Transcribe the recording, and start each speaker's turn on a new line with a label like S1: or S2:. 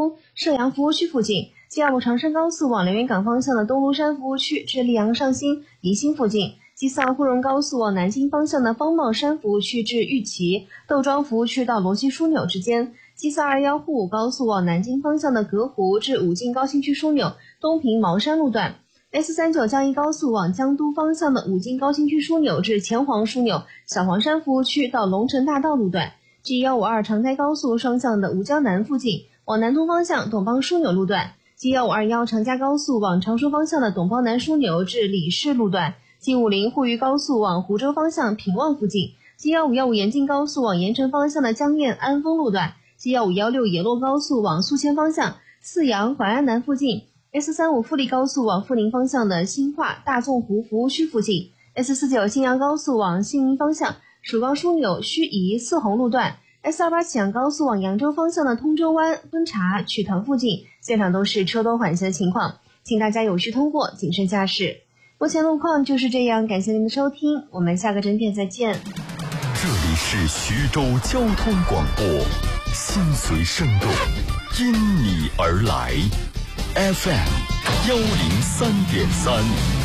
S1: 东射阳服务区附近；G25长深高速往连云港方向的东庐山服务区至溧阳上新、宜兴附近；G42沪蓉高速往南京方向的方茂山服务区至玉岐、窦庄服务区到罗溪枢纽之间；G421沪武高速往南京方向的隔湖至武进高新区枢纽、东平茅山路段；S39江宜高速往江都方向的武进高新区枢纽至前黄枢纽、小黄山服务区到龙城大道路段；G152长开高速双向的吴江南附近往南东方向董邦枢纽路段；G1521长嘉高速往常熟方向的董邦南枢纽至李氏路段；G50沪渝高速往湖州方向平望附近；G1515延津高速往盐城方向的江堰安丰路段；G1516野洛高速往宿迁方向泗阳淮安南附近；S35富力高速往富宁方向的新化大纵湖服务区附近；S49信阳高速往新宁方向蜀高枢纽盱眙泗洪路段；S28启阳高速往扬州方向的通州湾敦察曲塘附近，现场都是车多缓行的情况，请大家有序通过，谨慎驾驶。目前路况就是这样，感谢您的收听，我们下个整点再见。
S2: 这里是徐州交通广播，心随声动，因你而来。FM 103.3。